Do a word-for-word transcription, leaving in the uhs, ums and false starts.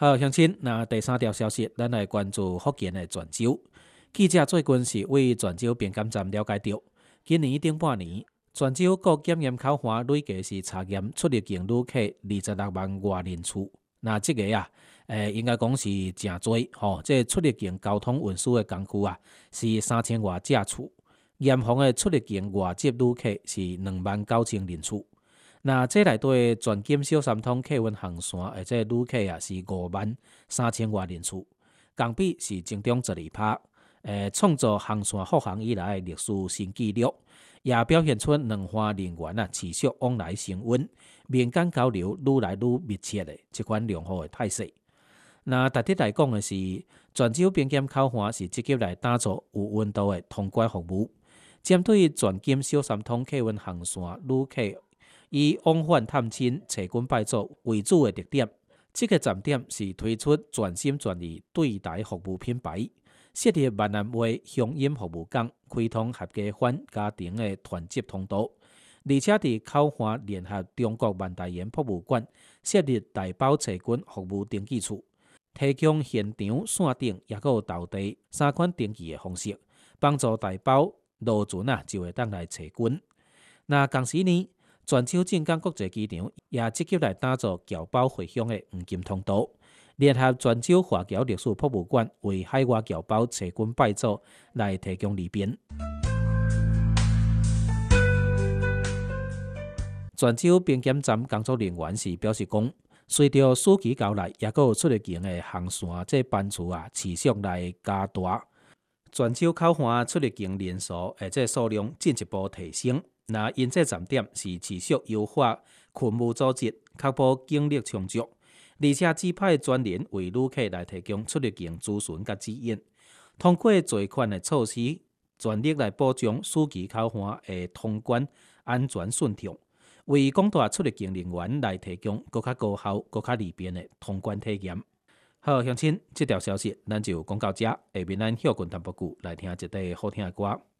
好，乡亲，那第三条消息，咱来关注福建的泉州。记者最近是为泉州边检站了解到，今年顶半年，泉州各检验考环累计是查验出入境旅客二十六万外人次。那这个啊，诶、应该讲是真多吼、哦。这出入境交通运输的工区啊，是三千外架次，验房的出入境外籍旅客是两万九千人次。那这内底全金小三通客运航线，而且旅客啊是五万三千外人次，共比是增长十二趴，诶，创造航线复航以来的历史新纪录，也表现出两岸人员啊持续往来升温，民间交流愈来愈密切的这款良好的态势。那特别来讲的是，泉州边检考环是积极来打造有温度的通关服务，针对全金小三通客运航线旅客。以往返探亲、找君拜祖为主的特点，这个站点是推出全心全意对台服务品牌，设立闽南话乡音服务港，开通合家欢家庭的团接通道，而且伫考环联合中国万代言博物馆设立台胞找君服务登记处，提供现场、线顶也有投递三款登记的方式，帮助台胞落船啊就会当来找君。那同时呢？泉州靖港国际机场也积极来打造侨胞回乡的黄金通道，联合泉州华侨历史博物馆为海外侨胞找君拜祖来提供利便。泉州边检站工作人员是表示讲，随着暑期到来，也有出入境的航线这班次啊持续来加大，泉州口岸出入境人数诶这数量进一步提升。那因这站点是持续优化勤务组织，确保警力充足，而且指派专人为旅客来提供出入境咨询甲指引。通过侪款的措施，全力来保障暑期考环的通关安全顺畅，为广大出入境人员来提供更较高效、更较利便的通关体验。好，乡亲，这条消息咱就讲到这。下面咱休困淡薄久来听一块好听的歌。